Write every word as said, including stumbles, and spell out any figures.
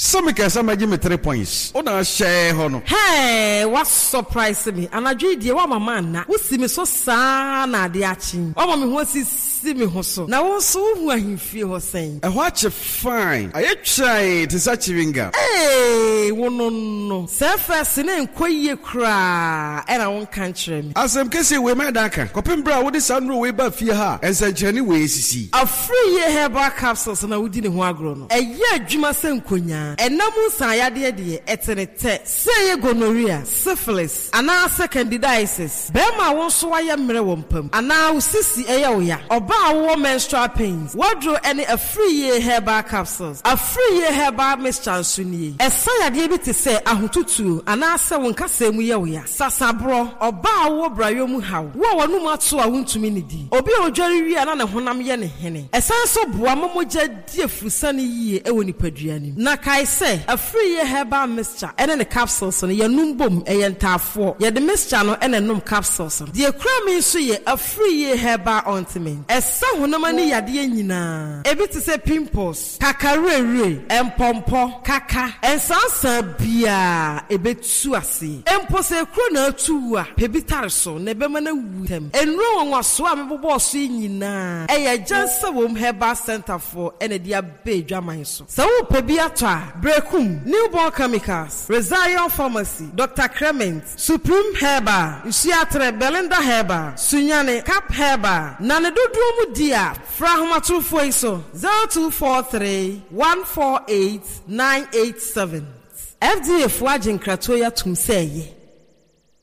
Some can some give me three points. Oh, no, share hono. Hey, what surprise me? And I dream dear one man na. Who see me so sana de achin. Oh, me who see me hoso. Now also who I feel was saying. And watch a fine. I try to such a finger. Hey, one no no. Surface in quay cry and I won't country me. As I'm guessing we made that. Copin bra with the sun way by fear her and said Jenny way see. A free year herbal capsules and I would didn't want grown. A year Juma Senkunya and Namu Saya dear dear etenete. Say gonorrhea, syphilis, and our second candidiasis. Bema won't swire mirror and now sissy aoya. Oba menstrual pains. Wardrobe any a free year herbal capsules. A free year herbal mixture suni. A saya dear to say ahututu and our seven case muya. Sasabro, Oba wo brayomu how. Wo no matsu a won to minidi. Obi o jerry and an honam yen hene. A sense of boamoja dear fusani ye e woni paduani. Na kai say a free year herbal mixture and then a capsules on your numbum a yentafo. Ye the mixture no and a num capsules. The crummy so ye a free year herbal ointment. A son honamani yadi nyina. A bit to say pimples, kakarere, and pompo, kaka, and sansa bia a bit suasi. And pose a crona tua, pebitarso, nebemana wutem. And no was swam boss in na. A just a womb herbal center for and a dear bay drama. So pebiatra, brekum, newborn chemicals, Rezion Pharmacy, Doctor Crement, Supreme Herbal, Usiatre Belinda Herbal, Sunyane, Cap Herbal, Nanadudrumu dia, Frahmatu Foiso, zero two four three, one four eight, nine eight seven. F D A Fwajin Kratoya Tumseye.